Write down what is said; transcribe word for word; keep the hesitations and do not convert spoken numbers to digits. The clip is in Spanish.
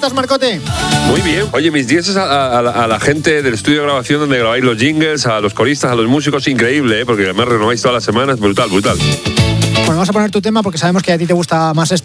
estás, Marcote? Muy bien. Oye, mis diez es a, a, a la gente del estudio de grabación donde grabáis los jingles, a los coristas, a los músicos, increíble, ¿eh? Porque además renováis todas las semanas, brutal, brutal. Bueno, vamos a poner tu tema porque sabemos que a ti te gusta más este.